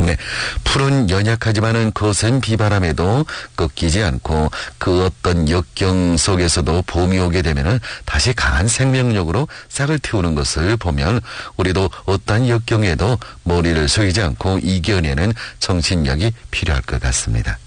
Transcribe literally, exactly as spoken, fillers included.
네, 푸른 연약하지만은 거센 비바람에도 꺾이지 않고 그 어떤 역경 속에서도 봄이 오게 되면은 다시 강한 생명력으로 싹을 틔우는 것을 보면 우리도 어떠한 역경에도 머리를 숙이지 않고 이겨내는 정신력이 필요할 것 같습니다.